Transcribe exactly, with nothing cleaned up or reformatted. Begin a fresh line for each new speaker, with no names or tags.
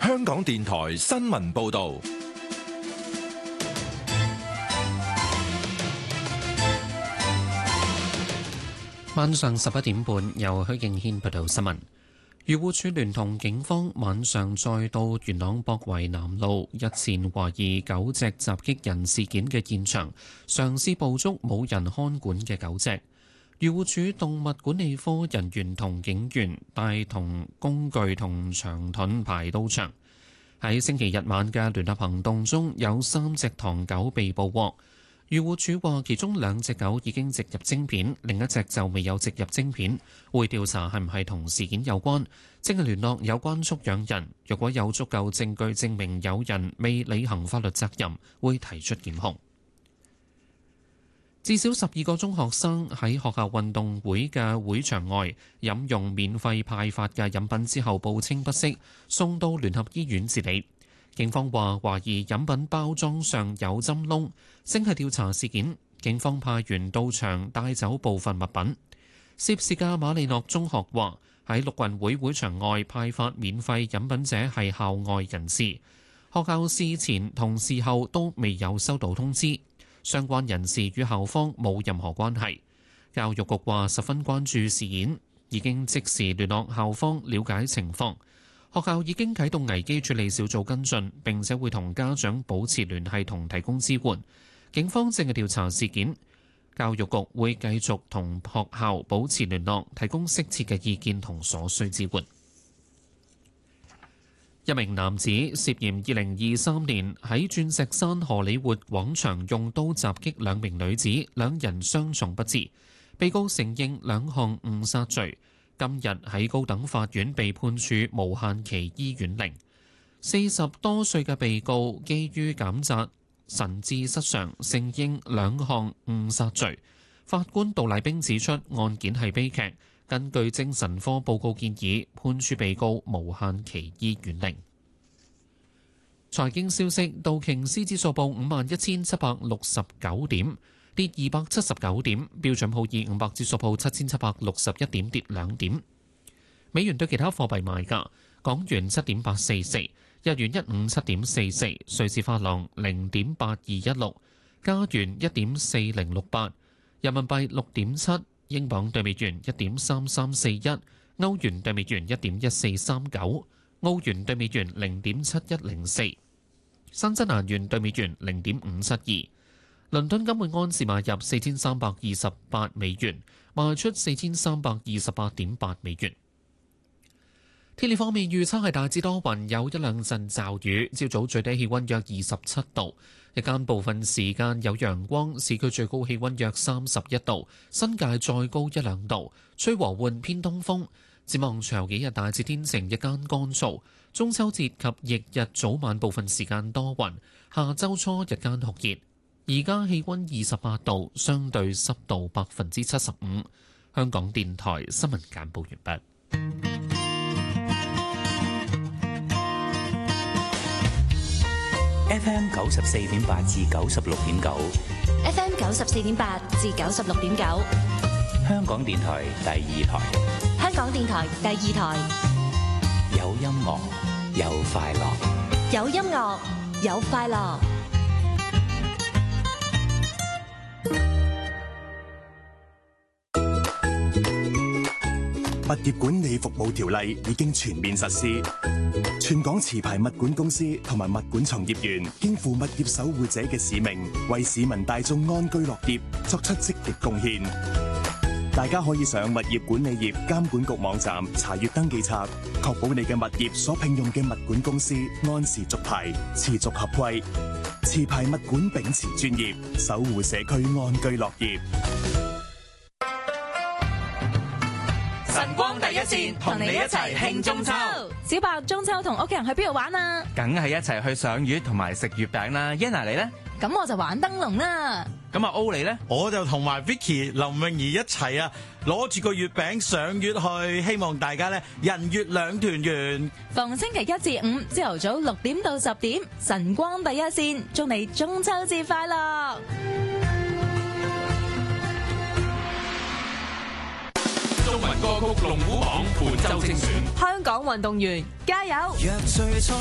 香港電台新聞報道。
晚上十一點半，由許敬軒報道新聞。漁護署聯同警方晚上再到元朗博圍南路日前懷疑狗隻襲擊人事件嘅現場，嘗試捕捉冇人看管嘅狗隻。漁護署動物管理科人員同警員帶同工具同長盾排到場。喺星期日晚嘅聯合行動中，有三隻唐狗被捕獲。漁護署話，其中兩隻狗已經植入晶片，另一隻就未有植入晶片，會調查係唔係同事件有關，正係聯絡有關畜養人。若果有足夠證據證明有人未履行法律責任，會提出檢控。至少十二個中學生喺學校運動會嘅會場外飲用免費派發嘅飲品之後報稱不適，送到聯合醫院治理。警方話懷疑飲品包裝上有針窿，正係調查事件。警方派員到場帶走部分物品。涉事嘅馬利諾中學話喺陸運會會場外派發免費飲品者係校外人士，學校事前同事後都未有收到通知，相關人士與校方冇任何關係。教育局話十分關注事件，已經即時聯絡校方了解情況。學校已經啟動危機處理小組跟進，並且會同家長保持聯繫同提供支援。警方正係調查事件，教育局會繼續同學校保持聯絡，提供適切嘅意見同所需支援。一名男子涉嫌二零二三年喺鑽石山荷里活廣場用刀襲擊兩名女子，兩人傷重不治。被告承認兩項誤殺罪。今日喺高等法院被判處無限期醫院令。四十多歲嘅被告基於減責神志失常，承認兩項誤殺罪。法官杜麗冰指出，案件係悲劇，根據精神科報告建議，判處被告無限期醫院令。財經消息，道瓊斯指數報五萬一千七百六十九點，跌二百七十九點，標準普爾五百指數報七千七百六十一點，跌兩點。美元對其他貨幣賣價：港元七點八四四，日元一五七點四四，瑞士法郎零點八二一六，加元一點四零六八，人民幣六點七，英鎊對美元一點三三四一，歐元對美元一點一四三九，澳元對美元零點七一零四，新西蘭元對美元零點五七二。倫敦金每安士買入四千三百二十八美元，賣出四千三百二十八點八美元。天氣方面預測係大致多雲，有一兩陣驟雨。朝早最低氣温約二十七度，日間部分時間有陽光，市區最高氣温約三十一度，新界再高一兩度，吹和緩偏東風。展望隨後幾日大致天晴，日間乾燥。中秋節及翌日早晚部分時間多雲，下周初日間酷熱。而家氣温二十八度，相對濕度百分之七十五。香港電台新聞簡報完畢。
F M 九十四點八至九十六點九
，F M 九十四點八至九十六點九，
香港電台第二台，
香港電台第二台，
有音樂，有快樂，
有音樂，有快樂。
物業管理服務條例已經全面實施，全港持牌物管公司同埋物管從業員肩負物業守護者嘅使命，為市民大眾安居樂業作出積極貢獻。大家可以上物業管理業監管局網站查閱登記冊，確保你嘅物業所聘用嘅物管公司按時續牌、持續合規。持牌物管秉持專業，守護社區安居樂業。
晨光第一線，同你一齊慶中秋。
小白，中秋同屋企人去邊度玩啊？
梗係一齊去賞月同埋食月餅啦。Yana 你呢？
咁我就玩燈籠啦。
咁阿 O 你呢？
我就同埋 Vicky、林詠儀一齊啊，攞住個月餅賞月去，希望大家呢人月兩團圓。
逢星期一至五朝頭早六點到十點，晨光第一線，祝你中秋節快樂。
中文歌曲龍虎榜伴奏精選，
香港運動員加油！